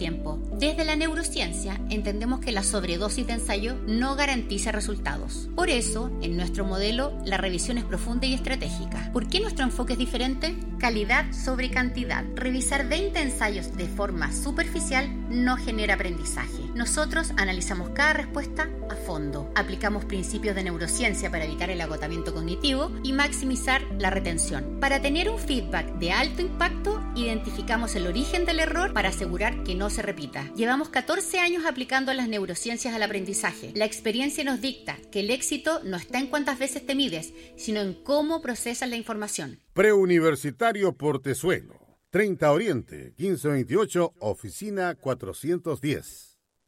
tiempo. Desde la neurociencia entendemos que la sobredosis de ensayo no garantiza resultados. Por eso, en nuestro modelo, la revisión es profunda y estratégica. ¿Por qué nuestro enfoque es diferente? Calidad sobre cantidad. Revisar 20 ensayos de forma superficial no genera aprendizaje. Nosotros analizamos cada respuesta a fondo. Aplicamos principios de neurociencia para evitar el agotamiento cognitivo y maximizar la retención. Para tener un feedback de alto impacto, identificamos el origen del error para asegurar que no se repita. Llevamos 14 años aplicando las neurociencias al aprendizaje. La experiencia nos dicta que el éxito no está en cuántas veces te mides, sino en cómo procesas la información. Preuniversitario Portezuelo, 30 Oriente, 1528, oficina 410.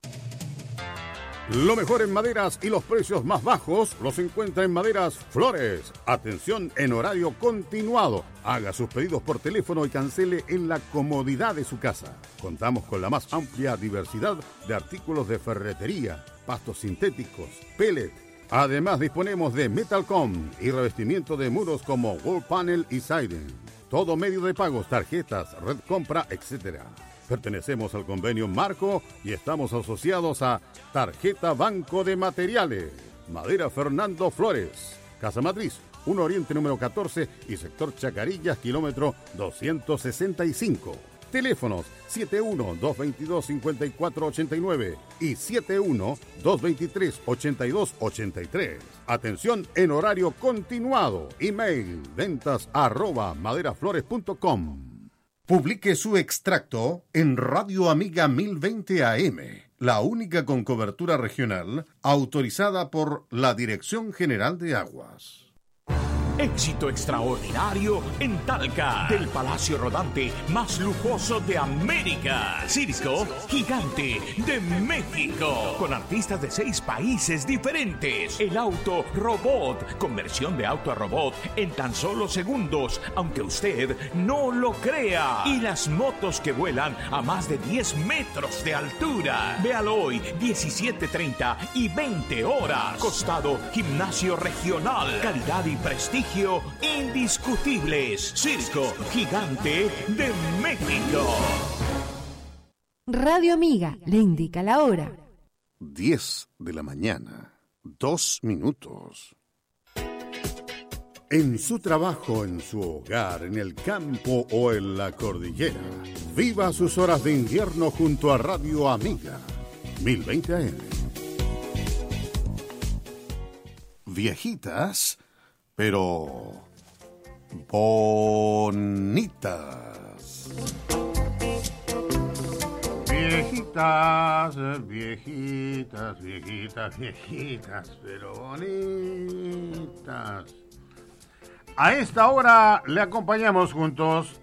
Lo mejor en maderas y los precios más bajos los encuentra en Maderas Flores. Atención en horario continuado. Haga sus pedidos por teléfono y cancele en la comodidad de su casa. Contamos con la más amplia diversidad de artículos de ferretería, pastos sintéticos, pellet. Además disponemos de Metalcom y revestimiento de muros como wall panel y siding. Todo medio de pagos, tarjetas, red compra, etc. Pertenecemos al convenio Marco y estamos asociados a Tarjeta Banco de Materiales. Madera Fernando Flores. Casa Matriz, 1 Oriente número 14 y sector Chacarillas, kilómetro 265. Teléfonos 71-222-5489 y 71-223-8283. Atención en horario continuado. Email ventas@maderaflores.com. Publique su extracto en Radio Amiga 1020 AM, la única con cobertura regional autorizada por la Dirección General de Aguas. Éxito extraordinario en Talca, del Palacio Rodante más lujoso de América. Circo Gigante de México, con artistas de 6 países diferentes. El auto robot, conversión de auto a robot en tan solo segundos, aunque usted no lo crea. Y las motos que vuelan a más de 10 metros de altura. Véalo hoy, 17:30 y 20 horas. Costado Gimnasio Regional. Calidad y prestigio indiscutibles. Circo Gigante de México. Radio Amiga le indica la hora. 10 de la mañana, 2 minutos. En su trabajo, en su hogar, en el campo o en la cordillera, viva sus horas de invierno junto a Radio Amiga 1020 AM. Viejitas, pero bonitas. Viejitas, viejitas, viejitas, viejitas, pero bonitas. A esta hora le acompañamos juntos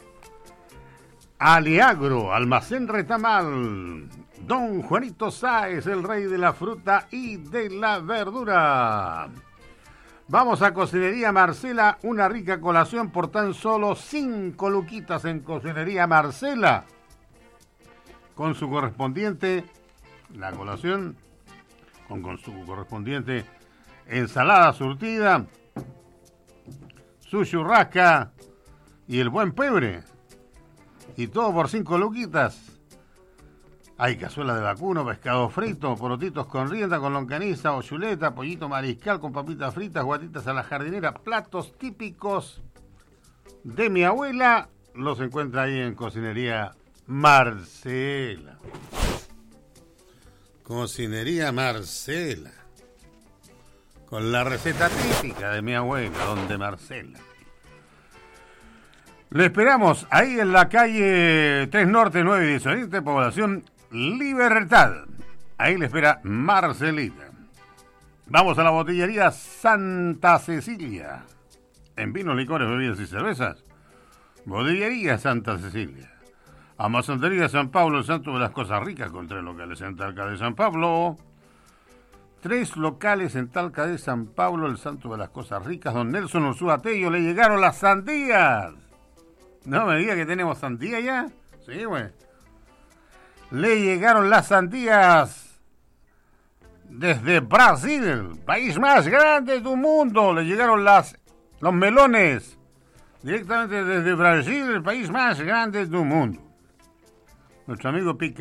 a Aliagro, Almacén Retamal. Don Juanito Sáez, el rey de la fruta y de la verdura. Vamos a Cocinería Marcela, una rica colación por tan solo 5 luquitas en Cocinería Marcela. Con su correspondiente, la colación, con su correspondiente ensalada surtida, su churrasca y el buen pebre. Y todo por 5 luquitas. Hay cazuela de vacuno, pescado frito, porotitos con rienda, con longaniza o chuleta, pollito mariscal con papitas fritas, guatitas a la jardinera, platos típicos de mi abuela. Los encuentra ahí en Cocinería Marcela. Cocinería Marcela. Con la receta típica de mi abuela, donde Marcela. Le esperamos ahí en la calle 3 Norte, 9 y 10 Oriente, población Libertad. Ahí le espera Marcelita. Vamos a la botillería Santa Cecilia. En vinos, licores, bebidas y cervezas. Botillería Santa Cecilia. Amasantería San Pablo, el santo de las cosas ricas, con 3 locales en Talca de San Pablo. 3 locales en Talca de San Pablo, el santo de las cosas ricas. Don Nelson Ursúa Tello, le llegaron las sandías. No me diga que tenemos sandía ya. Sí, güey. Le llegaron las sandías desde Brasil, el país más grande del mundo. Le llegaron los melones directamente desde Brasil, el país más grande del mundo. Nuestro amigo Pica